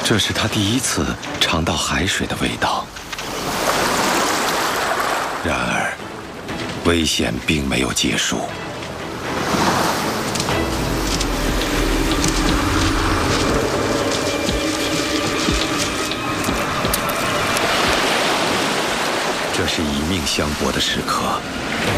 这是他第一次尝到海水的味道。然而，危险并没有结束。这是以命相搏的时刻。